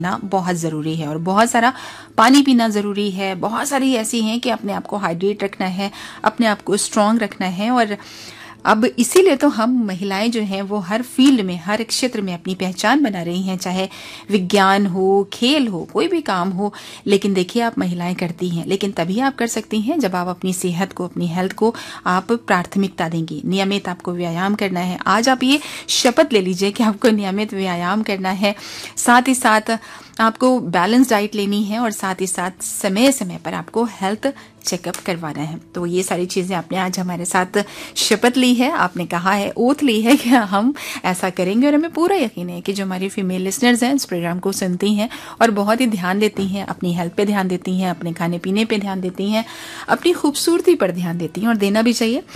ना बहुत ज़रूरी है और बहुत सारा पानी पीना ज़रूरी है। बहुत सारी ऐसी हैं कि अपने आप को हाइड्रेट रखना है, अपने आप को स्ट्रांग रखना है। और अब इसीलिए तो हम महिलाएं जो हैं वो हर फील्ड में, हर क्षेत्र में अपनी पहचान बना रही हैं, चाहे विज्ञान हो, खेल हो, कोई भी काम हो। लेकिन देखिए, आप महिलाएं करती हैं, लेकिन तभी आप कर सकती हैं जब आप अपनी सेहत को, अपनी हेल्थ को आप प्राथमिकता देंगी। नियमित आपको व्यायाम करना है। आज आप ये शपथ ले लीजिए कि आपको नियमित व्यायाम करना है। साथ ही साथ आपको बैलेंस डाइट लेनी है और साथ ही साथ समय समय पर आपको हेल्थ चेकअप करवाना है। तो ये सारी चीजें आपने आज हमारे साथ शपथ ली है, आपने कहा है, ओथ ली है कि हम ऐसा करेंगे। और हमें पूरा यकीन है कि जो हमारी फीमेल लिसनर्स हैं इस प्रोग्राम को सुनती हैं और बहुत ही ध्यान देती हैं, अपनी हेल्थ पे ध्यान देती हैं, अपने खाने पीने पे ध्यान देती हैं, अपनी खूबसूरती पर ध्यान देती हैं, और देना भी चाहिए।